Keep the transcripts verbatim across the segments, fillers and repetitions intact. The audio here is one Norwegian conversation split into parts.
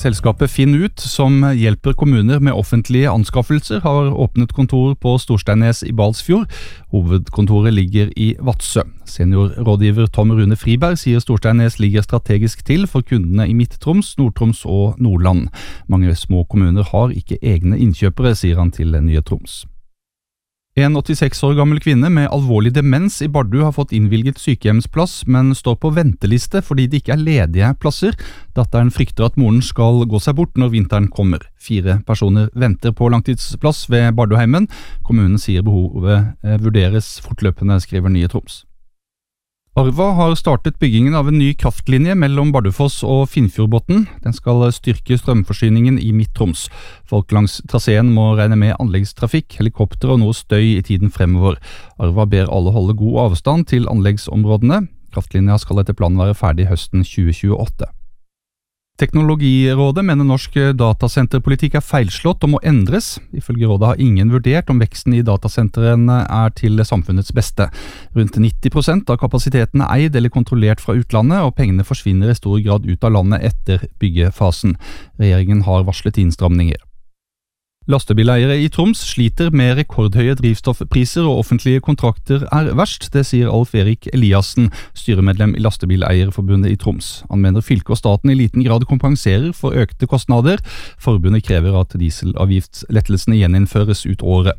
Selskapet Finnut, som hjelper kommuner med offentlige anskaffelser, har åpnet kontor på Storsteinnes i Balsfjord. Hovedkontoret ligger i Vadsø. Seniorrådgiver Tom Rune Friberg sier Storsteinnes ligger strategisk til for kundene i Midt-Troms, Nord-Troms og Nordland. Mange små kommuner har ikke egne innkjøpere, sier han til Nye Troms. En åttiseks år gammel kvinne med alvorlig demens i Bardu har fått innvilget sykehjemsplass, men står på venteliste fordi det ikke er ledige plasser. Datteren frykter at moren skal gå seg bort når vinteren kommer. Fire personer venter på langtidsplass ved Barduheimen. Kommunen sier behovet vurderes fortløpende, skriver Nye Troms. Arva har startet byggingen av en ny kraftlinje mellom Bardufoss og Finnfjordbotn. Den skal styrke strømforsyningen i Midt-Troms. Folk langs traseen må regne med anleggstrafikk, helikopter og noe støy i tiden fremover. Arva ber alle holde god avstand til anleggsområdene. Kraftlinja skal etter planen være ferdig høsten tjue tjueåtte. Teknologirådet mener norsk datasenterpolitikk er feilslått og må endres. Ifølge rådet har ingen vurdert om veksten i datasentrene er til samfunnets beste. Rundt nitti prosent av kapasiteten er eid eller kontrollert fra utlandet, og pengene forsvinner i stor grad ut av landet etter byggefasen. Regjeringen har varslet innstramninger. Lastebileiere i Troms sliter med rekordhøye drivstoffpriser, og offentlige kontrakter er verst, det sier Alf Erik Eliassen, styremedlem i Lastebileierforbundet i Troms. Han mener fylke og staten i liten grad kompenserer for økte kostnader. Forbundet krever at dieselavgiftslettelsene gjeninnføres ut året.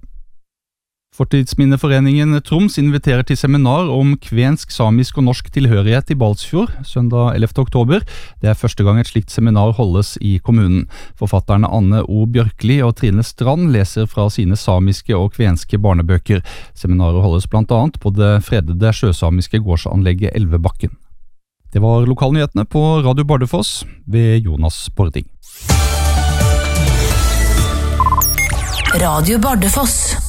Fortidsminneforeningen Troms inviterer til seminar om kvensk, samisk og norsk tilhørighet i Balsfjord, søndag ellevte oktober. Det er første gang et slikt seminar holdes i kommunen. Forfatterne Anne O. Bjørkli og Trine Strand leser fra sine samiske og kvenske barnebøker. Seminaret holdes blant annet på det fredede sjøsamiske gårdsanlegget Elvebakken. Det var lokalnyhetene på Radio Bardufoss ved Jonas Bording. Radio Bardufoss.